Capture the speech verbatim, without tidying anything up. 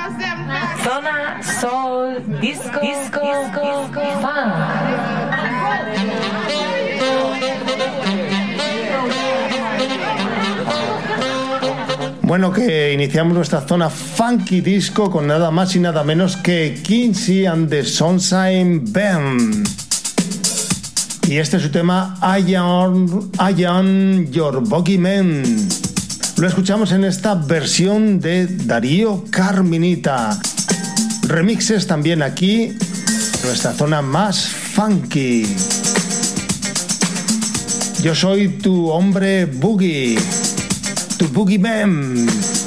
Zona Soul Disco Disco, disco, disco Bueno, que iniciamos nuestra zona funky disco con nada más y nada menos que Kinsey and the Sunshine Band. Y este es su tema I Am, I Am Your Boogeyman. Lo escuchamos en esta versión de Darío Carminita. Remixes también aquí, nuestra zona más funky. Yo soy tu hombre boogie, tu boogeyman.